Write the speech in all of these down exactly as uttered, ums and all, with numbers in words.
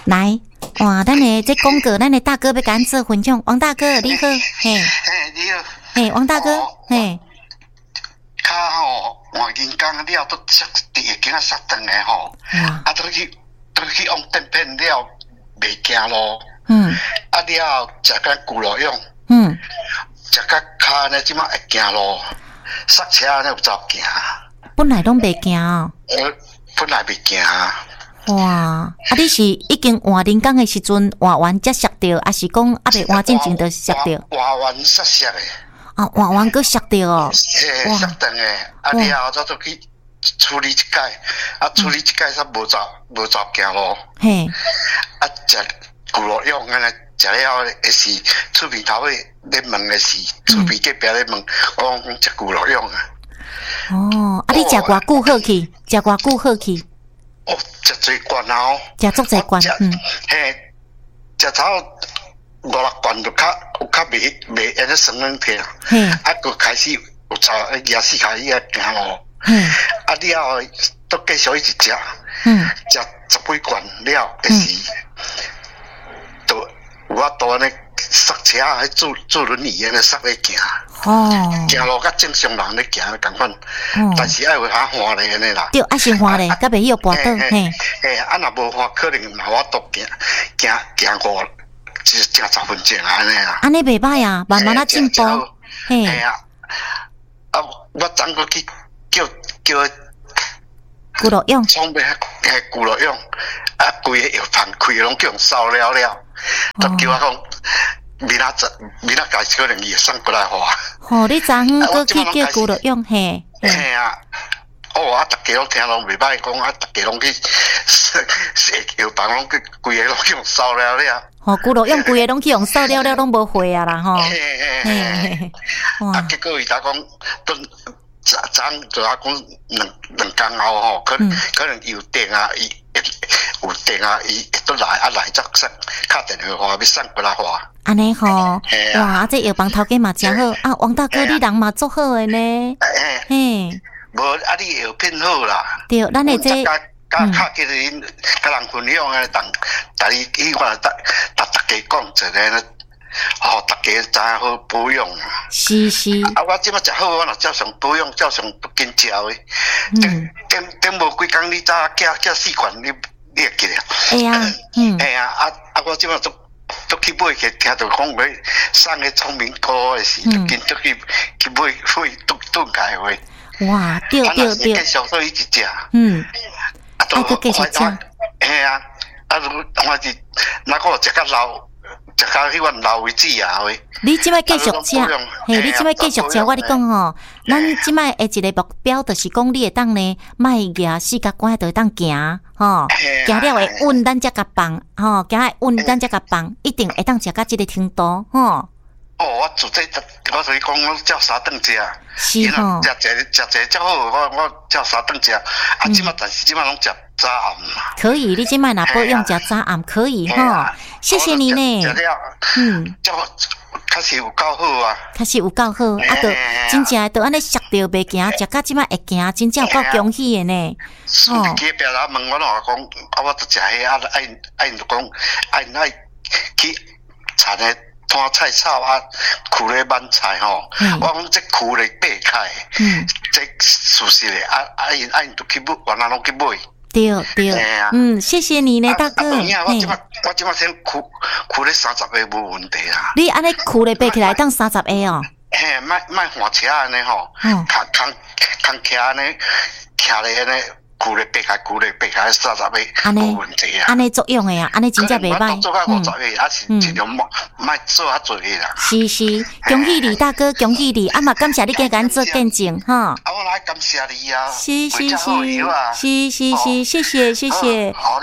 来，哇，咱的这公哥，咱的大哥要跟咱做分享。王大哥，你好，嘿， 嘿，你好， 嘿，王大哥，嘿， 卡吼，换人工了都食第二间杀顿的吼，啊，都去都去用电片了，袂惊咯。嗯，啊了食个骨肉用，嗯，食个骹呢，即马会惊咯，刹车呢有走惊。 本来拢袂惊哦。 我本来袂惊。 哇！啊，你是已经换人工的时阵换完才摔着，还是讲还袂换进前就摔着？ 换完摔摔的。 啊，换完佫摔着哦。 嘿，摔断的，啊了后再做去处理一解，啊处理一解才无走无走行路。嘿。啊，食骨肉用安尼，食了后会是厝边头尾咧问的是，厝边隔壁咧问，我讲食骨肉用啊。 哦，啊，你食偌久好去？食偌久好去？ 哦，食最罐哦， 食足侪罐，嗯， 嘿，食头五六罐就较有较袂袂安尼酸软痛，嘿，啊，佮开始有走夜市开始啊行路，嘿，啊了后都继续一直食，嗯，食十几罐了，但是都有法度安尼刹车还坐坐轮椅安尼刹咧行，哦，行路甲正常人咧行共款，但是爱有下换咧安尼啦。 对，爱先换咧，甲袂晓跋倒，嘿。 嘿，啊，若无换，可能嘛我都行行行五，就是正十分钟安尼啦。 安尼袂歹啊，慢慢啊进步。 嘿。嘿啊，啊，我昨个去叫叫。 骨肉用。 创咩？嘿，骨肉用，啊，规个药房开拢叫人烧了了，都叫我讲。明仔载，明仔载可能伊会送过来花。 哦，你昨昏过去叫骨肉用嘿？ 嘿啊，哦，啊，大家拢听拢袂歹讲，啊，大家拢去药房拢去规个拢去用烧了了。 哦，骨肉用规个拢去用烧了了，拢无货啊啦吼。 嘿嘿嘿。哇！啊，结果伊才讲，都昨昨就啊讲两两工后吼，可能可能有电啊，伊有电啊，伊都来啊来则送，敲电话话要送过来花。 安尼吼，哇！这药房头家嘛真好啊，王大哥你人嘛足好诶呢。 嘿，无啊，你药品好啦。 对，咱诶这。 甲较叫因甲人分享诶，当逐日去看，逐逐大家讲一个呢，吼，大家知影好保养。 是是。 啊，我即摆食好，我若照常保养，照常不紧食诶。等等等无几工，你早寄寄四罐，你你会记得？ 会啊，嗯。 嘿啊，啊啊！我即摆都都去买去，听到讲要送个聪明膏诶时，就紧就去去买买炖炖开回。 哇，对对对。 继续所以一食。 嗯。啊，佮继续食。 嘿啊，啊，我是那个食较老，食较迄款老为止啊，喂。 你即摆继续食，嘿，你即摆继续食，我跟你讲吼，咱即摆诶一个目标就是讲，你会当呢，卖举四角拐就会当行，吼，行了会稳，咱才甲放，吼，行会稳，咱才甲放，一定会当食到即个程度，吼。 哦，我做这，我所以讲，我照三顿食。 是吼。 食食食食较好，我我照三顿食。啊，即马但是即马拢食早暗啦。 可以，你即摆若保养食早暗可以吼。谢谢你呢。 食了，嗯，照确实有够好啊。 确实有够好，啊，都真正都安尼摔着袂行，食到即摆会行，真正有够恭喜的呢。 哦。去别人问我咯，讲啊，我著食迄啊，爱爱就讲爱爱去产的。摊菜草啊，苦咧慢菜吼，我讲这苦咧掰开，这属实咧，啊啊因啊因都去买，原来拢去买。 对对，嗯，谢谢你呢，大哥。 我即马我即马先苦苦咧三十个无问题啦。 你安尼苦咧掰起来当三十个哦？ 嘿，莫莫换车安尼吼，空空空徛安尼，徛咧安尼。苦咧掰开，苦咧掰开，三十个无问题啊！ 安尼作用诶啊，安尼真正袂歹。 做到五十个，还是尽量莫莫做较侪个啦。 是是，恭喜你大哥，恭喜你！啊嘛，感谢你加咱做见证哈。 啊，我来感谢你啊！ 是是是，是是是，谢谢谢谢。好，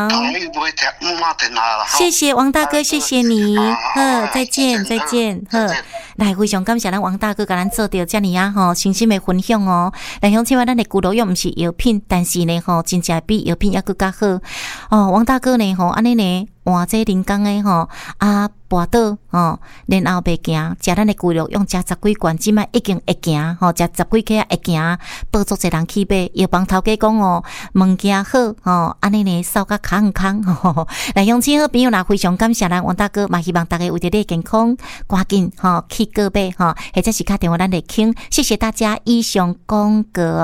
谢谢王大哥，谢谢你。呵，再见再见，呵。来，非常感谢咱王大哥甲咱做到遮尔啊吼，诚心的分享哦。来，乡亲们，咱的骨肉药毋是药品，但是呢吼，真正比药品还佫较好哦。王大哥呢吼，安尼呢， 换这人工诶吼，啊，跋倒吼，然后袂行，食咱诶规律，用食十几罐，即摆已经会行吼，食十几克会行，报足侪人去买，药房头家讲哦，物件好吼，安尼呢，扫甲康康吼，来乡亲好朋友啦，非常感谢咱王大哥，嘛希望大家为着你健康，赶紧吼去购买吼，或者是打电话咱来倾，谢谢大家以上广告。